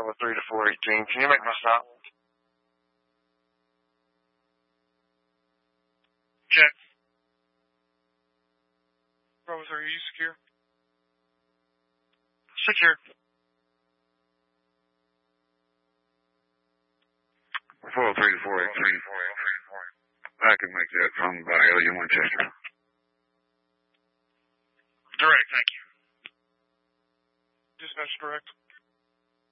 Bravo 3 to 418. Can you make my stop? Check. Bravo 3, are you secure? Secure. 403 to 418. I can make that from Vidalia, Winchester. Direct, thank you. Dispatch direct.